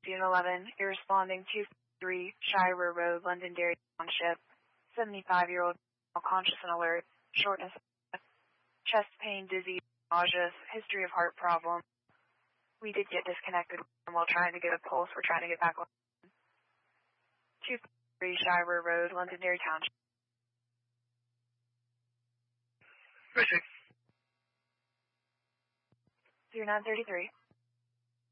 June 11, you're responding to 3 Shire Road, Londonderry Township. 75-year-old, conscious and alert, shortness of breath, chest pain, dizzy, nauseous, history of heart problem. We did get disconnected while trying to get a pulse. We're trying to get back on. 2-3 Shire Road, Londonderry Township. Richard. 0933.